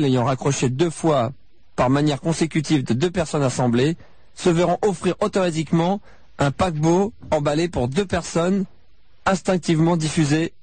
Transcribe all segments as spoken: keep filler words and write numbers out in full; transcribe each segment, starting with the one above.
ayant raccroché deux fois par manière consécutive de deux personnes assemblées se verront offrir automatiquement un paquebot emballé pour deux personnes instinctivement diffusé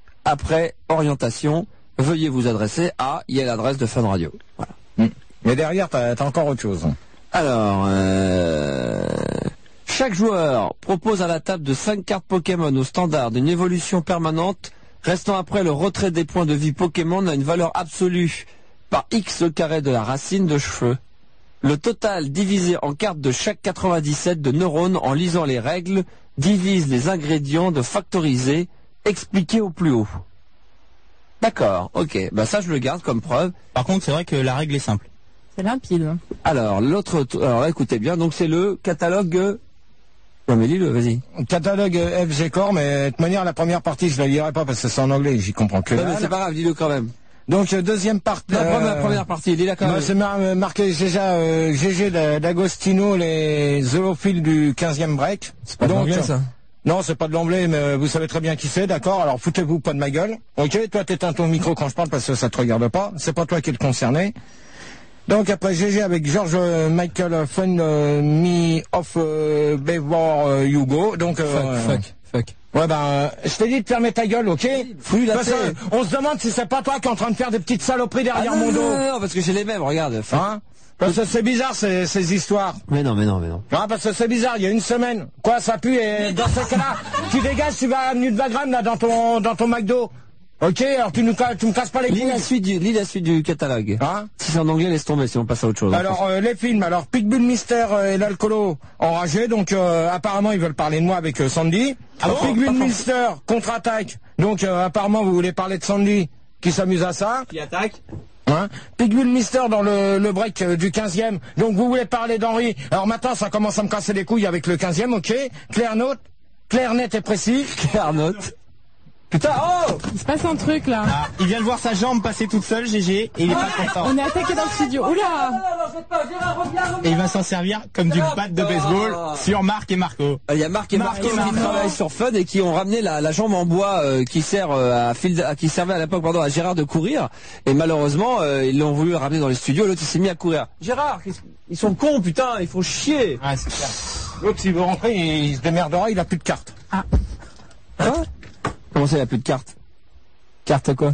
après orientation. Veuillez vous adresser à, il y a l'adresse de Fun Radio. Voilà. Mmh. Mais derrière, t'as as encore autre chose. Alors, euh... chaque joueur propose à la table de cinq cartes Pokémon au standard d'une évolution permanente, restant après le retrait des points de vie Pokémon à une valeur absolue par X au carré de la racine de cheveux. Le total divisé en cartes de chaque quatre-vingt-dix-sept de neurones en lisant les règles divise les ingrédients de factoriser expliqués au plus haut. D'accord, ok. Bah ça je le garde comme preuve. Par contre, c'est vrai que la règle est simple. C'est limpide. Alors, l'autre... Alors là, écoutez bien, donc c'est le catalogue... Non mais lis-le, vas-y. Catalogue F G Core, mais de toute manière, la première partie, je la lirai pas parce que c'est en anglais, j'y comprends que. Non mais c'est pas grave, lis-le quand même. Donc, deuxième partie... La première, euh, première partie, lis-la quand même. C'est mar marqué déjà euh, G G d'Agostino, les zoophiles du quinzième break. C'est pas de l'anglais, ça. Non, c'est pas de l'anglais, mais vous savez très bien qui c'est, d'accord? Alors foutez-vous pas de ma gueule. Ok, toi t'éteins ton micro quand je parle parce que ça te regarde pas. C'est pas toi qui es le concerné. Donc après G G avec George euh, Michael Fun euh, Me of euh, Before euh, You Go. Donc euh, fuck, euh, fuck, fuck. Ouais ben, euh, je t'ai dit de fermer ta gueule, ok? Fouille la Parce paix. que on se demande si c'est pas toi qui es en train de faire des petites saloperies derrière Ah non, mon dos. non, non, non, parce que j'ai les mêmes, regarde. Hein? Parce que c'est bizarre ces, ces histoires. Mais non, mais non, mais non. Ah, parce que c'est bizarre, il y a une semaine. Quoi, ça pue et dans ce cas-là, tu dégages, tu vas à l'avenue de Wagram, là, dans ton, dans ton McDo. Ok, alors tu nous, tu me casses pas les couilles. Lis la suite du, lis la suite du catalogue. Hein? Si c'est en anglais, laisse tomber, si on passe à autre chose. Alors, euh, les films, alors, Pitbull Mystère euh, et l'alcoolo enragé, donc, euh, apparemment, ils veulent parler de moi avec euh, Sandy. Ah bon? Pitbull Mystère contre-attaque, donc, euh, apparemment, vous voulez parler de Sandy, qui s'amuse à ça. Qui attaque? Hein? Pitbull Mister dans le, le break euh, du quinzième. Donc vous voulez parler d'Henri. Alors maintenant ça commence à me casser les couilles avec le quinzième, ok. Clair note, clair net et précis. Clair note. Putain, oh! Il se passe un truc là. Ah, il vient de voir sa jambe passer toute seule, G G, et il est pas content. On est attaqué dans le studio. Oula! Et il va s'en servir comme du bat de baseball sur Marc et Marco. Il y a Marc et Marc Marco et qui Marco. travaillent sur Fun et qui ont ramené la, la jambe en bois euh, qui sert euh, à fil, à, qui servait à l'époque pardon à Gérard de courir. Et malheureusement euh, ils l'ont voulu ramener dans les studios. L'autre il s'est mis à courir. Gérard, ils sont cons putain, il faut chier. Ah, c'est clair. L'autre s'il veut rentrer, il, il se démerdera, il a plus de carte. Ah. Hein? Comment ça il a plus de carte? Carte quoi?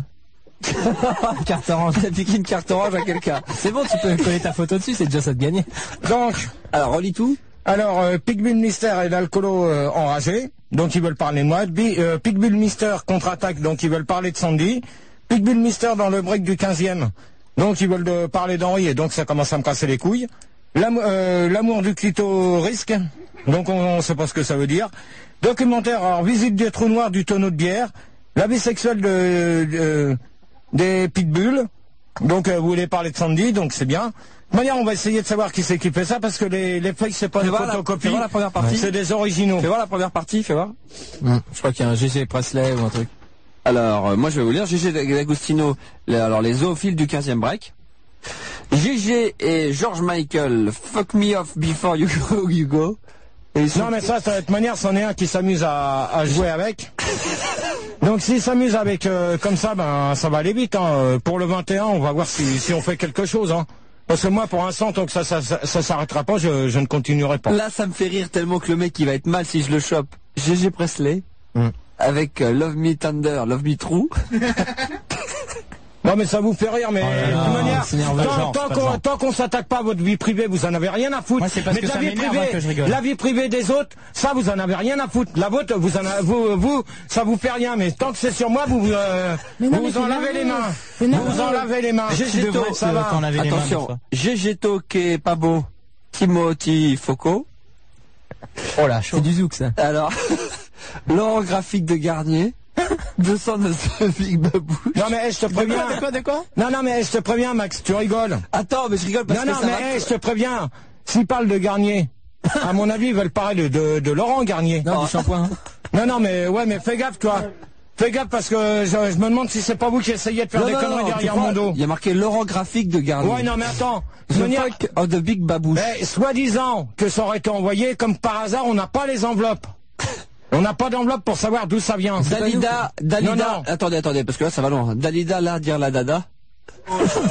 Carte orange. Il a piqué une carte orange à quelqu'un. C'est bon, tu peux coller ta photo dessus, c'est déjà ça de gagner. Donc, alors relis tout. alors euh, Pitbull Mystère et l'alcoolo euh, enragé, donc ils veulent parler de moi. Bi euh, Pitbull Mystère contre-attaque, donc ils veulent parler de Sandy. Pitbull Mystère dans le break du quinzième, donc ils veulent de parler d'Henri et donc ça commence à me casser les couilles. L'amour euh, du clitorisque, donc on, on sait pas ce que ça veut dire. Documentaire, alors visite des trous noirs du tonneau de bière. La vie sexuelle de, de, des pitbulls. Donc euh, vous voulez parler de Sandy, donc c'est bien. De manière, on va essayer de savoir qui c'est qui fait ça, parce que les, les fakes, c'est pas Fais des voir la- photocopies. fais voir la première partie. C'est des originaux. Fais voir la première partie, fais voir. Mmh. Je crois qu'il y a un G G Presley ou un truc. Alors, euh, moi je vais vous lire. G G D'Agostino, les, alors les zoophiles du quinzième break. G G et George Michael, Fuck Me Off Before You Go, you go. Et Non mais ça, ça de toute manière, c'en est un qui s'amuse à, à jouer avec. Donc s'il s'amuse avec euh, comme ça, ben ça va aller vite. Hein. Euh, Pour le vingt et un, on va voir si, si on fait quelque chose. Hein. Parce que moi, pour l'instant, tant que ça ça, ça, ça s'arrêtera pas, je, je ne continuerai pas. Là, ça me fait rire tellement que le mec il va être mal si je le chope. G G Presley, Mm. avec euh, Love Me Tender, Love Me True. Non mais ça vous fait rire, mais Oh là de là, toute manière, c'est nerveux, tant, genre, tant c'est pas qu'on genre. tant qu'on s'attaque pas à votre vie privée, vous en avez rien à foutre. Moi, c'est parce mais que de la ça vie m'énerve, privée, hein, que je rigole. la vie privée des autres, ça vous en avez rien à foutre. La vôtre, vous en a, vous, vous, ça vous fait rien. Mais tant que c'est sur moi, vous vous, euh, Mais non, vous, mais vous en c'est lavez nerveux. les mains. C'est Vous nerveux. vous en lavez les mains. G G Tu devrais To, te- ça va. t'en laver les mains, Attention, des fois. G G To qui est pas beau, Timothy Foucault. Oh là, c'est du zouk ça. Alors, l'or graphique de Garnier, deux cent neuf Big Babou. Non mais hey, je te préviens. De quoi, de quoi? Non non mais hey, je te préviens, Max, tu rigoles. Attends, mais je rigole parce Non que non ça mais va. hey, je te préviens. S'ils parlent de Garnier, à mon avis, ils veulent parler de, de, de Laurent Garnier. Non, du shampoing. Non, non, mais ouais, mais fais gaffe, toi. Fais gaffe parce que je, je me demande si c'est pas vous qui essayez de faire Non, des non, conneries non, derrière tu mon vois, dos. Il y a marqué l'or graphique de Garnier. Ouais, non, mais attends. The De manière- fuck of the Big Babouche. Eh, soi-disant que ça aurait été envoyé, comme par hasard, on n'a pas les enveloppes. On n'a pas d'enveloppe pour savoir d'où ça vient. Dalida, Dalida, Non, non. attendez, attendez, parce que là ça va loin. Dalida, là, dire la dada.